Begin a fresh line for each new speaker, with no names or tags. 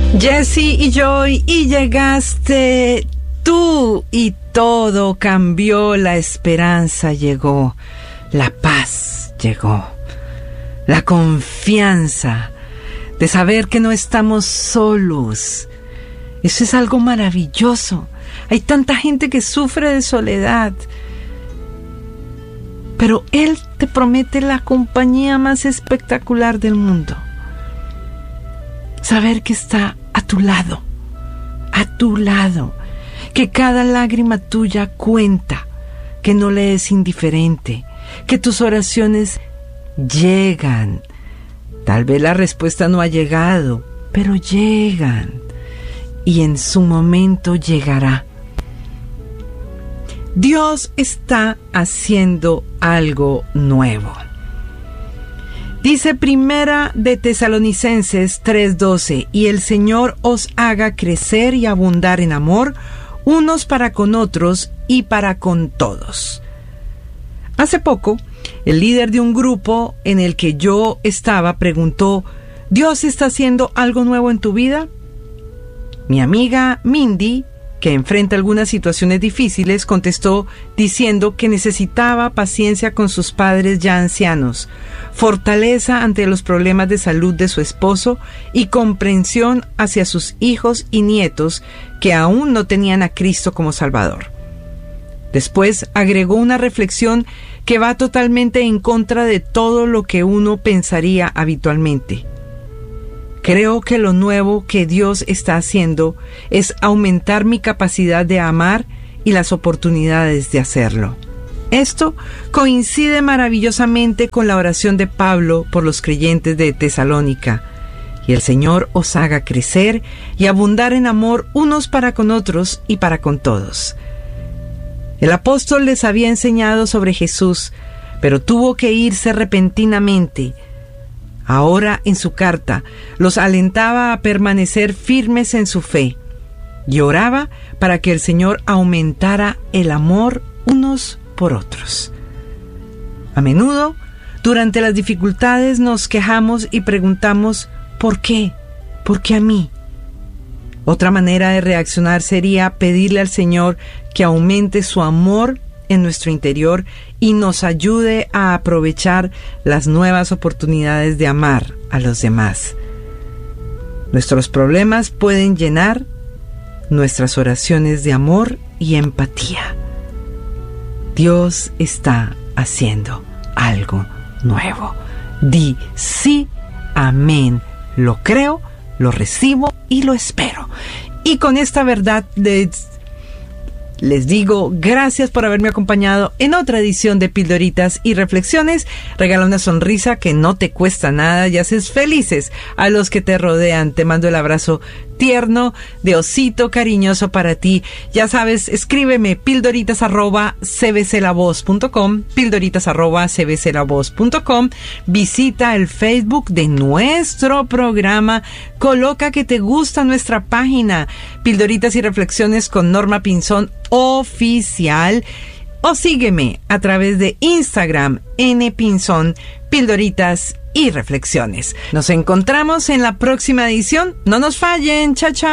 Jesse y Joy, y llegaste tú y todo cambió, la esperanza llegó, la paz llegó, la confianza de saber que no estamos solos. Eso es algo maravilloso. Hay tanta gente que sufre de soledad, pero Él te promete la compañía más espectacular del mundo. Saber que está a tu lado, que cada lágrima tuya cuenta, que no le es indiferente, que tus oraciones llegan. Tal vez la respuesta no ha llegado, pero llegan, y en su momento llegará. Dios está haciendo algo nuevo. Dice Primera de Tesalonicenses 3:12, y el Señor os haga crecer y abundar en amor, unos para con otros y para con todos. Hace poco, el líder de un grupo en el que yo estaba preguntó, ¿Dios está haciendo algo nuevo en tu vida? Mi amiga Mindy, que enfrenta algunas situaciones difíciles, contestó diciendo que necesitaba paciencia con sus padres ya ancianos, fortaleza ante los problemas de salud de su esposo y comprensión hacia sus hijos y nietos que aún no tenían a Cristo como Salvador. Después agregó una reflexión que va totalmente en contra de todo lo que uno pensaría habitualmente. Creo que lo nuevo que Dios está haciendo es aumentar mi capacidad de amar y las oportunidades de hacerlo. Esto coincide maravillosamente con la oración de Pablo por los creyentes de Tesalónica. Y el Señor os haga crecer y abundar en amor unos para con otros y para con todos. El apóstol les había enseñado sobre Jesús, pero tuvo que irse repentinamente. Ahora, en su carta, los alentaba a permanecer firmes en su fe y oraba para que el Señor aumentara el amor unos por otros. A menudo, durante las dificultades, nos quejamos y preguntamos, ¿por qué? ¿Por qué a mí? Otra manera de reaccionar sería pedirle al Señor que aumente su amor en nuestro interior y nos ayude a aprovechar las nuevas oportunidades de amar a los demás. Nuestros problemas pueden llenar nuestras oraciones de amor y empatía. Dios está haciendo algo nuevo. Di sí, amén. Lo creo, lo recibo y lo espero. Y con esta verdad les digo gracias por haberme acompañado en otra edición de Pildoritas y Reflexiones. Regala una sonrisa que no te cuesta nada y haces felices a los que te rodean. Te mando el abrazo tierno de osito cariñoso para ti. Ya sabes, escríbeme pildoritas@cbclavoz.com, pildoritas@cbclavoz.com. Visita el Facebook de nuestro programa. Coloca que te gusta nuestra página Pildoritas y Reflexiones con Norma Pinzón Oficial, o sígueme a través de Instagram npinzón, Pildoritas y Reflexiones. Nos encontramos en la próxima edición. No nos fallen. Chao, chao.